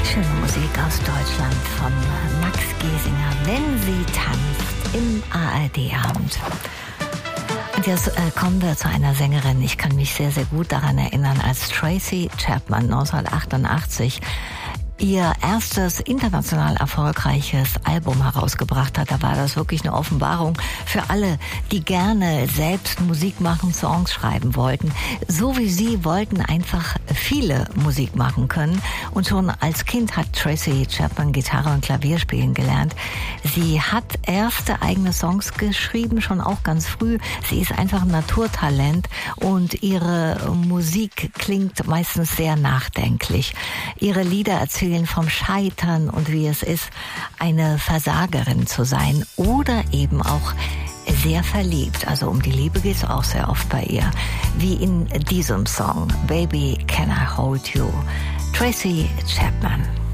Schöne Musik aus Deutschland von Max Giesinger, wenn sie tanzt im ARD-Abend. Und jetzt kommen wir zu einer Sängerin. Ich kann mich sehr, sehr gut daran erinnern, als Tracy Chapman 1988 ihr erstes international erfolgreiches Album herausgebracht hat. Da war das wirklich eine Offenbarung für alle, die gerne selbst Musik machen, Songs schreiben wollten. So wie sie wollten einfach viele Musik machen können. Und schon als Kind hat Tracy Chapman Gitarre und Klavier spielen gelernt. Sie hat erste eigene Songs geschrieben, schon auch ganz früh. Sie ist einfach ein Naturtalent und ihre Musik klingt meistens sehr nachdenklich. Ihre Lieder erzählen vom Scheitern und wie es ist, eine Versagerin zu sein oder eben auch sehr verliebt. Also um die Liebe geht es auch sehr oft bei ihr. Wie in diesem Song, Baby Can I Hold You? Tracy Chapman.